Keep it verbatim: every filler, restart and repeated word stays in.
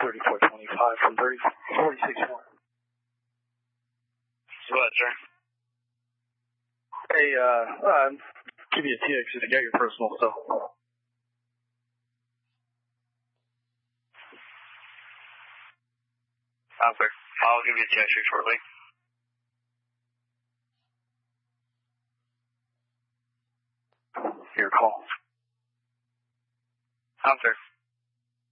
thirty-four twenty-five from thirty forty-six one. What, sir? Hey, uh, uh, give me a T X if you got your personal stuff. Okay. I'll give you a text here shortly. Your call. Okay.